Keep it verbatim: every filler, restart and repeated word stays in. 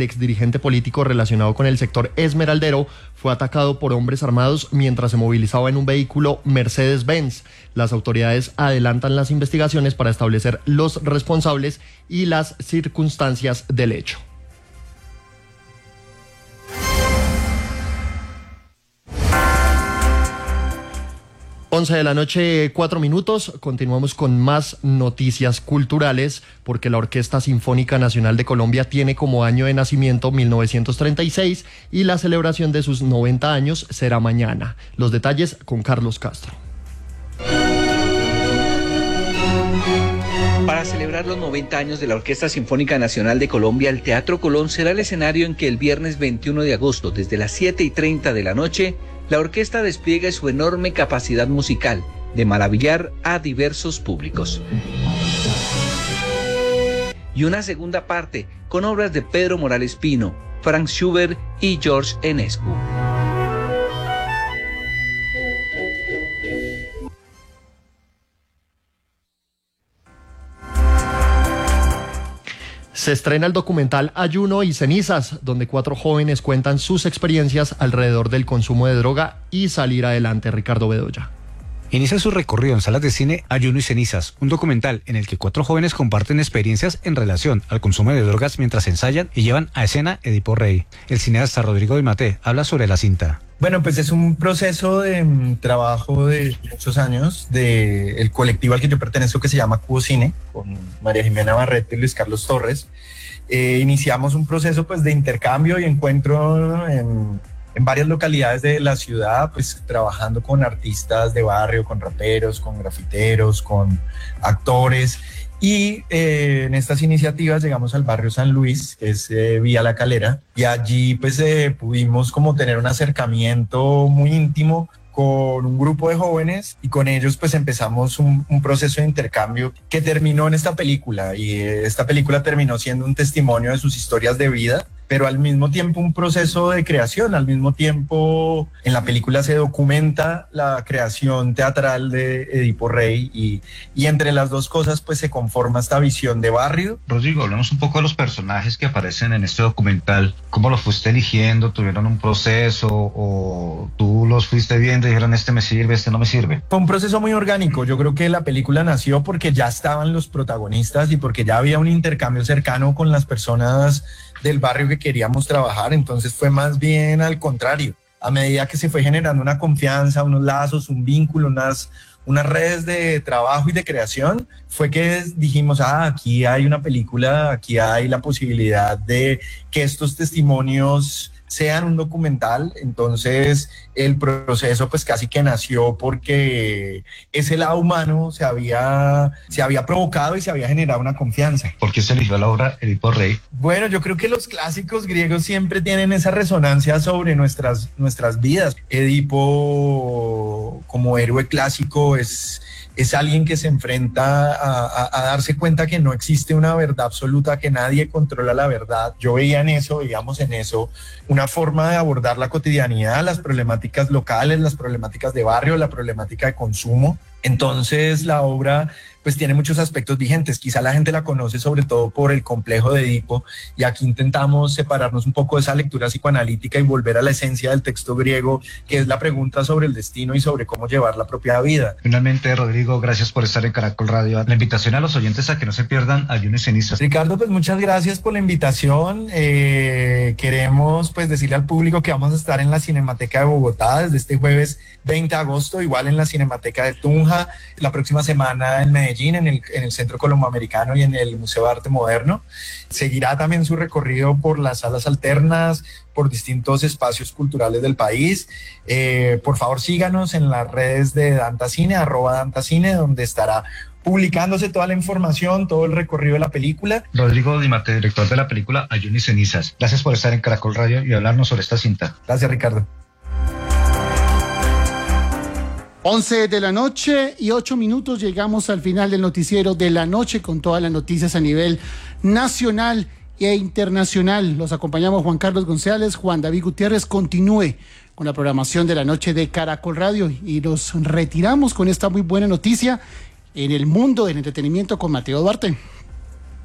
el exdirigente político relacionado con el sector esmeraldero, fue atacado por hombres armados mientras se movilizaba en un vehículo Mercedes-Benz. Las autoridades adelantan las investigaciones para establecer los responsables y las circunstancias del hecho. once de la noche, cuatro minutos. Continuamos con más noticias culturales, porque la Orquesta Sinfónica Nacional de Colombia tiene como año de nacimiento mil novecientos treinta y seis y la celebración de sus noventa años será mañana. Los detalles con Carlos Castro. Para celebrar los noventa años de la Orquesta Sinfónica Nacional de Colombia, el Teatro Colón será el escenario en que el viernes veintiuno de agosto, desde las siete y treinta de la noche, la orquesta despliegue su enorme capacidad musical de maravillar a diversos públicos. Y una segunda parte con obras de Pedro Morales Pino, Franz Schubert y George Enescu. Se estrena el documental Ayuno y Cenizas, donde cuatro jóvenes cuentan sus experiencias alrededor del consumo de droga y salir adelante. Ricardo Bedoya. Inicia su recorrido en salas de cine Ayuno y Cenizas, un documental en el que cuatro jóvenes comparten experiencias en relación al consumo de drogas mientras ensayan y llevan a escena Edipo Rey. El cineasta Rodrigo Di Mattei habla sobre la cinta. Bueno, pues es un proceso de um, trabajo de muchos años del colectivo al que yo pertenezco, que se llama Cubo Cine, con María Jimena Barreto y Luis Carlos Torres. Eh, iniciamos un proceso pues de intercambio y encuentro en, en varias localidades de la ciudad, pues trabajando con artistas de barrio, con raperos, con grafiteros, con actores. Y eh, en estas iniciativas llegamos al barrio San Luis, que es eh, Vía La Calera, y allí pues eh, pudimos como tener un acercamiento muy íntimo con un grupo de jóvenes, y con ellos pues empezamos un, un proceso de intercambio que terminó en esta película, y eh, esta película terminó siendo un testimonio de sus historias de vida, pero al mismo tiempo un proceso de creación. Al mismo tiempo en la película se documenta la creación teatral de Edipo Rey, y, y entre las dos cosas pues se conforma esta visión de barrio. Rodrigo, hablemos un poco de los personajes que aparecen en este documental. ¿Cómo los fuiste eligiendo? ¿Tuvieron un proceso o tú los fuiste viendo y dijeron este me sirve, este no me sirve? Fue un proceso muy orgánico. Yo creo que la película nació porque ya estaban los protagonistas y porque ya había un intercambio cercano con las personas del barrio que queríamos trabajar. Entonces fue más bien al contrario. A medida que se fue generando una confianza, unos lazos, un vínculo, unas, unas redes de trabajo y de creación, fue que dijimos, ah, aquí hay una película, aquí hay la posibilidad de que estos testimonios sean un documental. Entonces el proceso pues casi que nació porque ese lado humano se había, se había provocado y se había generado una confianza. ¿Por qué se eligió la obra Edipo Rey? Bueno, yo creo que los clásicos griegos siempre tienen esa resonancia sobre nuestras, nuestras vidas. Edipo como héroe clásico es... es alguien que se enfrenta a, a, a darse cuenta que no existe una verdad absoluta, que nadie controla la verdad. Yo veía en eso, veíamos en eso, una forma de abordar la cotidianidad, las problemáticas locales, las problemáticas de barrio, la problemática de consumo. Entonces la obra pues tiene muchos aspectos vigentes. Quizá la gente la conoce sobre todo por el complejo de Edipo, y aquí intentamos separarnos un poco de esa lectura psicoanalítica y volver a la esencia del texto griego, que es la pregunta sobre el destino y sobre cómo llevar la propia vida. Finalmente, Rodrigo, gracias por estar en Caracol Radio. La invitación a los oyentes a que no se pierdan Ayuno y Cenizas. Ricardo, pues muchas gracias por la invitación. Eh, queremos pues decirle al público que vamos a estar en la Cinemateca de Bogotá desde este jueves veinte de agosto, igual en la Cinemateca de Tunja, la próxima semana en Medellín, en el, en el Centro Colomboamericano y en el Museo de Arte Moderno. Seguirá también su recorrido por las salas alternas, por distintos espacios culturales del país. Eh, por favor, síganos en las redes de Dantacine, arroba Dantacine, donde estará publicándose toda la información, todo el recorrido de la película. Rodrigo Di Mattei, director de la película Ayuno y Cenizas. Gracias por estar en Caracol Radio y hablarnos sobre esta cinta. Gracias, Ricardo. once de la noche y ocho minutos, llegamos al final del noticiero de la noche con todas las noticias a nivel nacional e internacional. Los acompañamos Juan Carlos González, Juan David Gutiérrez. Continúe con la programación de la noche de Caracol Radio y los retiramos con esta muy buena noticia en el mundo del entretenimiento con Mateo Duarte.